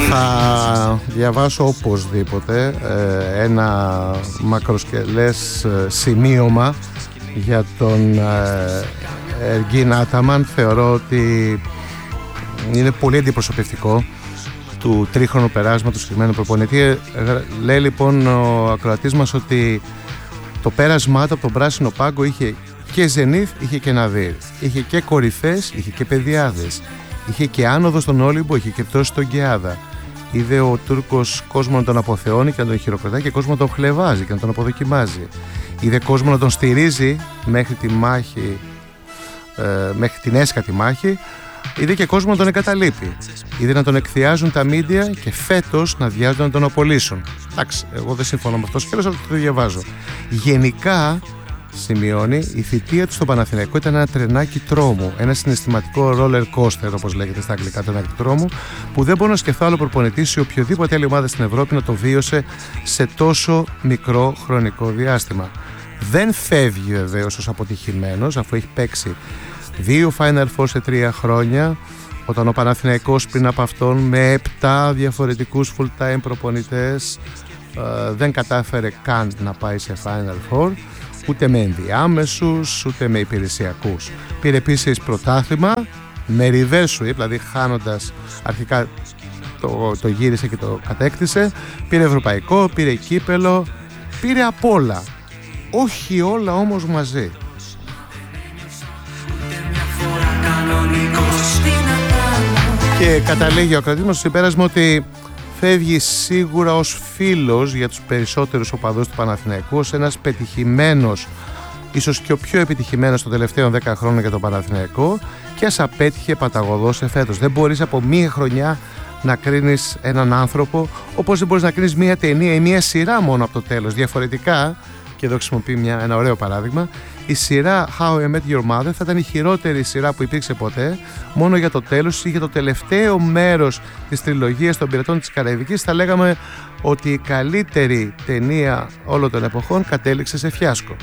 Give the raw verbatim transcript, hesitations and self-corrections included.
Θα διαβάσω οπωσδήποτε ε, ένα μακροσκελές ε, σημείωμα για τον ε, Εργίν Άταμαν. Θεωρώ ότι είναι πολύ αντιπροσωπευτικό του τρίχρονου περάσματος του συγκεκριμένου προπονητή. Λέει λοιπόν ο ακροατής μας ότι το πέρασμά του από τον πράσινο πάγκο είχε και Ζενίθ, είχε και Ναδύρ, είχε και κορυφές, είχε και παιδιάδες, είχε και άνοδο στον Όλυμπο, είχε και πτώση στον Γκεάδα. Είδε ο Τούρκος κόσμο να τον αποθεώνει και να τον χειροκροτάει και κόσμο να τον χλεβάζει και να τον αποδοκιμάζει. Είδε κόσμο να τον στηρίζει μέχρι τη μάχη, ε, μέχρι την έσκατη μάχη. Είδε και κόσμο να τον εγκαταλείπει. Είδε να τον εκθιάζουν τα μίντια και φέτος να διάζουν να τον απολύσουν. Εντάξει, εγώ δεν συμφωνώ με αυτό το σκέλος, αλλά το διαβάζω. Γενικά, σημειώνει, η θητεία του στον Παναθηναϊκό ήταν ένα τρενάκι τρόμου. Ένα συναισθηματικό roller coaster, όπως λέγεται στα αγγλικά, τρενάκι τρόμου, που δεν μπορώ να σκεφτώ άλλο προπονητή σε οποιοδήποτε άλλη ομάδα στην Ευρώπη να το βίωσε σε τόσο μικρό χρονικό διάστημα. Δεν φεύγει βεβαίως ως αποτυχημένος, αφού έχει παίξει δύο Final Four σε τρία χρόνια, όταν ο Παναθηναϊκός πριν από αυτόν με επτά διαφορετικούς full-time προπονητές ε, δεν κατάφερε καν να πάει σε Final Four, ούτε με ενδιάμεσους, ούτε με υπηρεσιακούς. Πήρε επίσης πρωτάθλημα με reverse sweep, δηλαδή χάνοντας αρχικά το, το γύρισε και το κατέκτησε. Πήρε ευρωπαϊκό, πήρε κύπελο, πήρε απ' όλα. Όχι όλα όμως μαζί. Και καταλήγει ο ακροατής μας στο συμπέρασμα ότι φεύγει σίγουρα ως φίλος για τους περισσότερους οπαδούς του Παναθηναϊκού, ως ένας πετυχημένος, ίσως και ο πιο επιτυχημένος των τελευταίων δέκα χρόνων για τον Παναθηναϊκό, και ας απέτυχε παταγωδός εφέτος. Δεν μπορείς από μία χρονιά να κρίνεις έναν άνθρωπο, όπως δεν μπορείς να κρίνεις μία ταινία ή μία σειρά μόνο από το τέλος. Διαφορετικά, και εδώ χρησιμοποιεί μια, ένα ωραίο παράδειγμα, η σειρά How I Met Your Mother θα ήταν η χειρότερη σειρά που υπήρξε ποτέ, μόνο για το τέλος ή για το τελευταίο μέρος της τριλογίας των Πειρατών της Καραϊβικής θα λέγαμε ότι η καλύτερη ταινία όλων των εποχών κατέληξε σε φιάσκο.